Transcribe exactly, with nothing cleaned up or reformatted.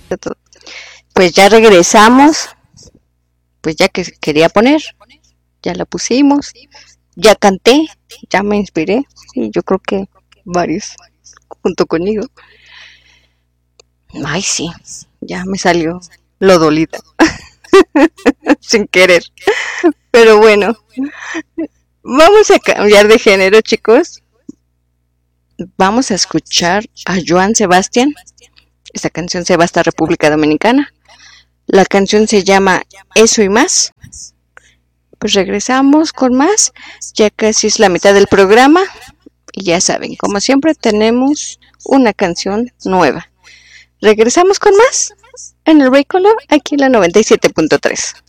Pues ya regresamos, pues ya que quería poner, ya la pusimos, ya canté, ya me inspiré, y yo creo que varios junto conmigo. Ay, sí, ya me salió lo dolida, sin querer. Pero bueno, vamos a cambiar de género, chicos. Vamos a escuchar a Joan Sebastián. Esta canción se va hasta República Dominicana. La canción se llama Eso y Más. Pues regresamos con más. Ya casi es la mitad del programa. Y ya saben, como siempre tenemos una canción nueva. Regresamos con más en el Break Color, aquí en la noventa y siete punto tres.